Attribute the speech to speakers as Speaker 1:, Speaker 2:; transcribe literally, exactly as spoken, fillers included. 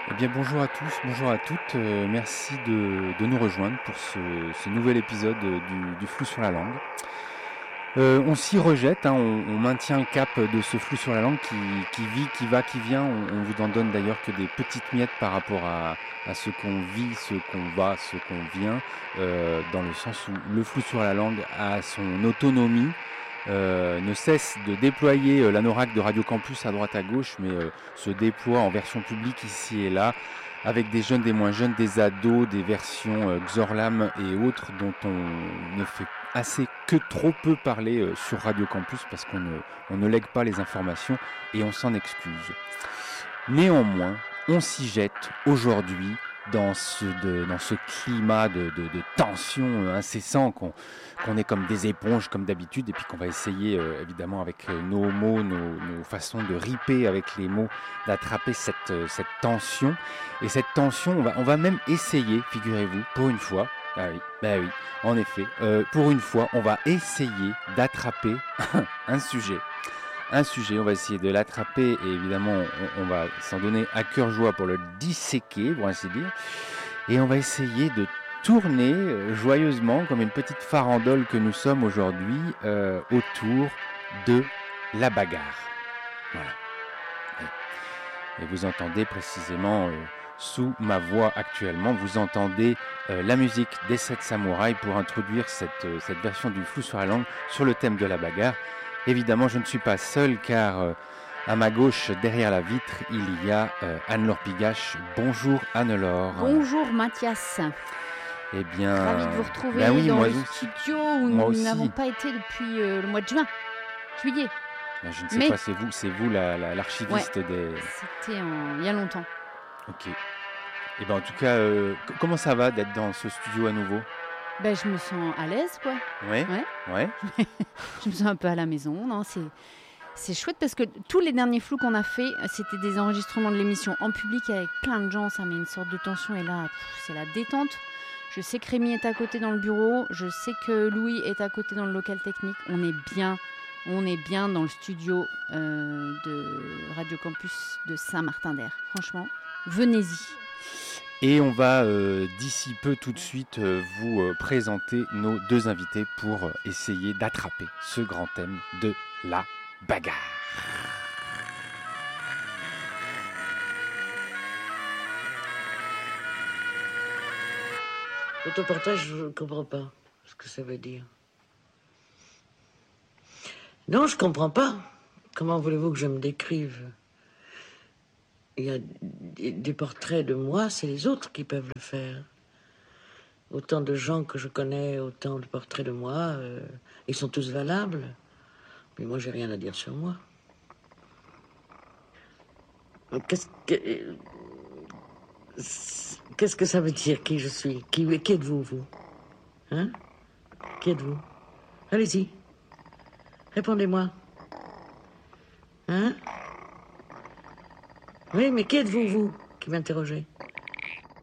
Speaker 1: Eh bien bonjour à tous, bonjour à toutes, euh, merci de, de nous rejoindre pour ce, ce nouvel épisode du, du flou sur la langue. Euh, on s'y rejette, hein, on, on maintient le cap de ce flou sur la langue qui, qui vit, qui va, qui vient. On, on vous en donne d'ailleurs que des petites miettes par rapport à, à ce qu'on vit, ce qu'on va, ce qu'on vient, euh, dans le sens où le flou sur la langue a son autonomie. Euh, ne cesse de déployer euh, l'anorak de Radio Campus à droite à gauche, mais euh, se déploie en version publique ici et là, avec des jeunes, des moins jeunes, des ados, des versions euh, Xorlam et autres dont on ne fait assez que trop peu parler euh, sur Radio Campus parce qu'on ne, on ne lègue pas les informations et on s'en excuse. Néanmoins, on s'y jette aujourd'hui dans ce, de, dans ce climat de, de, de tension incessant, qu'on, qu'on est comme des éponges comme d'habitude, et puis qu'on va essayer euh, évidemment avec nos mots, nos, nos façons de riper avec les mots, d'attraper cette, cette tension. Et cette tension, on va, on va même essayer, figurez-vous, pour une fois, ah oui, bah oui, en effet, euh, pour une fois, on va essayer d'attraper un sujet. Un sujet, on va essayer de l'attraper et évidemment on, on va s'en donner à cœur joie pour le disséquer, pour ainsi dire. Et on va essayer de tourner euh, joyeusement, comme une petite farandole que nous sommes aujourd'hui, euh, autour de la bagarre. Voilà. Et, et vous entendez précisément, euh, sous ma voix actuellement, vous entendez euh, la musique des sept samouraïs pour introduire cette, euh, cette version du flou sur la langue sur le thème de la bagarre. Évidemment, je ne suis pas seul car euh, à ma gauche, derrière la vitre, il y a euh, Anne-Laure Pigache. Bonjour Anne-Laure.
Speaker 2: Bonjour Mathias.
Speaker 1: Eh bien,
Speaker 2: ravi de vous retrouver
Speaker 1: ben oui,
Speaker 2: dans
Speaker 1: moi
Speaker 2: le
Speaker 1: aussi.
Speaker 2: studio où
Speaker 1: moi
Speaker 2: nous
Speaker 1: aussi.
Speaker 2: n'avons pas été depuis euh, le mois de juin, juillet.
Speaker 1: Ben, je ne sais
Speaker 2: Mais...
Speaker 1: pas, c'est vous, c'est vous la, la, l'archiviste
Speaker 2: ouais,
Speaker 1: des.
Speaker 2: C'était en... il y a longtemps.
Speaker 1: Ok. Et ben en tout cas, euh, comment ça va d'être dans ce studio à nouveau?
Speaker 2: Ben je me sens à l'aise quoi.
Speaker 1: Ouais.
Speaker 2: Ouais.
Speaker 1: Ouais.
Speaker 2: Je me sens un peu à la maison. Non, c'est c'est chouette parce que tous les derniers flous qu'on a fait, c'était des enregistrements de l'émission en public avec plein de gens. Ça met une sorte de tension et là, pff, c'est la détente. Je sais que Rémi est à côté dans le bureau. Je sais que Louis est à côté dans le local technique. On est bien, on est bien dans le studio euh, de Radio Campus de Saint-Martin-d'Air. Franchement, venez-y.
Speaker 1: Et on va euh, d'ici peu tout de suite euh, vous euh, présenter nos deux invités pour euh, essayer d'attraper ce grand thème de la bagarre.
Speaker 3: Autoportage, je ne comprends pas ce que ça veut dire. Non, je ne comprends pas. Comment voulez-vous que je me décrive? Il y a des portraits de moi, c'est les autres qui peuvent le faire. Autant de gens que je connais, autant de portraits de moi, euh, ils sont tous valables. Mais moi, j'ai rien à dire sur moi. Qu'est-ce que, qu'est-ce que ça veut dire, qui je suis? Qui, qui êtes-vous, vous? Hein? Qui êtes-vous? Allez-y. Répondez-moi. Hein? Oui, mais qui êtes-vous, vous, qui m'interrogez?